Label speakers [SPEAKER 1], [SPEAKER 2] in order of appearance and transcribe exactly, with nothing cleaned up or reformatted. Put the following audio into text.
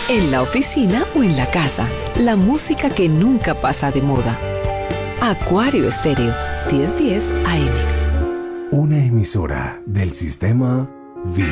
[SPEAKER 1] en la oficina o en la casa. La música que nunca pasa de moda. Acuario Estéreo, diez diez A M.
[SPEAKER 2] Una emisora del sistema V I